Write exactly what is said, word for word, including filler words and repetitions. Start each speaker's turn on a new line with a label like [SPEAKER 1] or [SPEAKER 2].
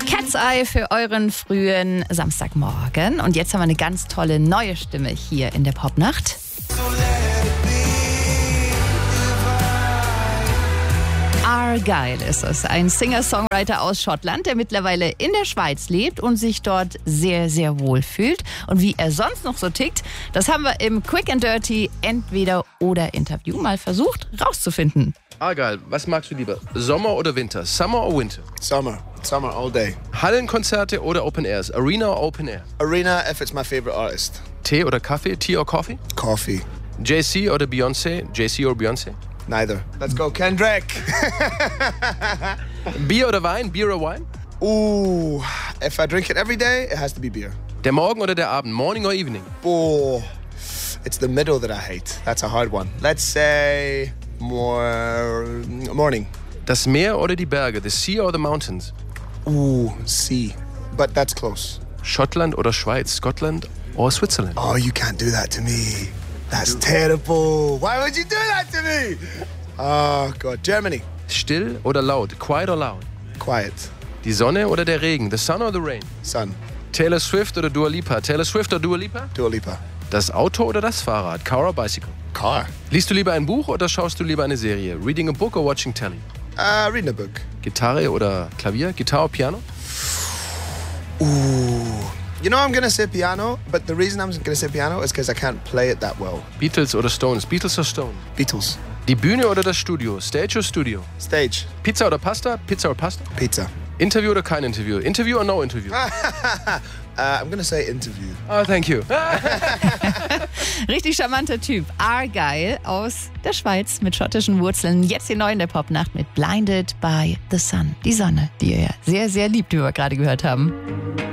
[SPEAKER 1] Cat's Eye für euren frühen Samstagmorgen. Und jetzt haben wir eine ganz tolle neue Stimme hier in der Popnacht. Argyle ist es, ein Singer-Songwriter aus Schottland, der mittlerweile in der Schweiz lebt und sich dort sehr, sehr wohl fühlt. Und wie er sonst noch so tickt, das haben wir im Quick and Dirty Entweder-oder-Interview mal versucht rauszufinden.
[SPEAKER 2] Argyle, was magst du lieber? Sommer oder Winter? Summer or Winter?
[SPEAKER 3] Summer. Summer all day.
[SPEAKER 2] Hallenkonzerte oder Open Airs? Arena or Open Air?
[SPEAKER 3] Arena if it's my favorite artist.
[SPEAKER 2] Tee oder Kaffee? Tea or Coffee?
[SPEAKER 3] Coffee.
[SPEAKER 2] Jay-Z oder Beyoncé? Jay-Z or Beyoncé?
[SPEAKER 3] Neither. Let's go Kendrick.
[SPEAKER 2] Bier oder Wein? Beer or Wine?
[SPEAKER 3] Ooh, if I drink it every day, it has to be beer.
[SPEAKER 2] Der Morgen oder der Abend? Morning or evening?
[SPEAKER 3] Oh, it's the middle that I hate. That's a hard one. Let's say more morning.
[SPEAKER 2] Das Meer oder die Berge? The sea or the mountains?
[SPEAKER 3] Ooh, sea. But that's close.
[SPEAKER 2] Schottland oder Schweiz? Scotland or Switzerland?
[SPEAKER 3] Oh, you can't do that to me. That's terrible. Why would you do that to me? Oh, God. Germany.
[SPEAKER 2] Still oder laut? Quiet or loud?
[SPEAKER 3] Quiet.
[SPEAKER 2] Die Sonne oder der Regen? The sun or the rain?
[SPEAKER 3] Sun.
[SPEAKER 2] Taylor Swift oder Dua Lipa? Taylor Swift oder Dua Lipa?
[SPEAKER 3] Dua Lipa.
[SPEAKER 2] Das Auto oder das Fahrrad? Car or bicycle?
[SPEAKER 3] Car.
[SPEAKER 2] Liest du lieber ein Buch oder schaust du lieber eine Serie? Reading a book or watching telly?
[SPEAKER 3] Uh, reading a book.
[SPEAKER 2] Gitarre oder Klavier? Gitarre or Piano?
[SPEAKER 3] Ooh. You know I'm going to say piano, but the reason I'm going to say piano is because I can't play it that well.
[SPEAKER 2] Beatles oder Stones? Beatles or Stone?
[SPEAKER 3] Beatles.
[SPEAKER 2] Die Bühne oder das Studio? Stage or Studio?
[SPEAKER 3] Stage.
[SPEAKER 2] Pizza oder Pasta? Pizza or Pasta?
[SPEAKER 3] Pizza.
[SPEAKER 2] Interview oder kein Interview? Interview or no interview?
[SPEAKER 3] uh, I'm going to say interview.
[SPEAKER 2] Oh, thank you.
[SPEAKER 1] Richtig charmanter Typ. Argyle aus der Schweiz mit schottischen Wurzeln. Jetzt hier neu in der Popnacht mit Blinded by the Sun. Die Sonne, die ihr ja sehr, sehr liebt, wie wir gerade gehört haben.